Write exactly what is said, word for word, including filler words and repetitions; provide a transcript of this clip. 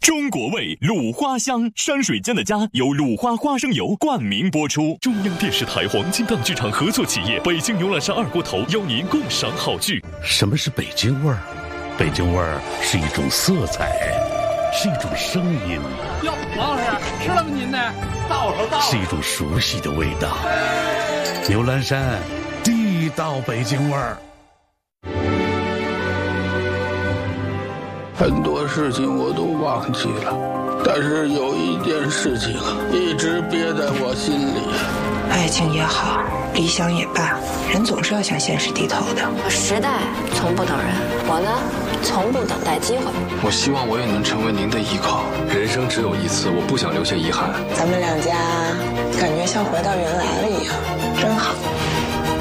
中国味卤花香，山水间的家由卤花花生油冠名播出。中央电视台黄金档剧场合作企业北京牛栏山二锅头邀您共赏好剧。 什么是北京味儿？北京味儿是一种色彩，是一种声音。 哟，王老师，吃了吗您呢？到了到了。 是一种熟悉的味道。牛栏山，地道北京味儿。 很多事情我都忘记了，但是有一件事情一直憋在我心里。 爱情也好，理想也罢，人总是要向现实低头的。 时代从不等人，我呢，从不等待机会。 我希望我也能成为您的依靠。人生只有一次，我不想留下遗憾。 咱们两家感觉像回到原来了一样，真好。